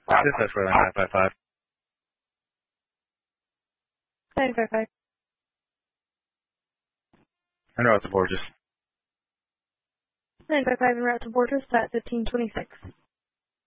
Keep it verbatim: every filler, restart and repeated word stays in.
Dispatch for nine five five. nine five five. En route to Borges. nine five five en route to Borges at fifteen twenty-six.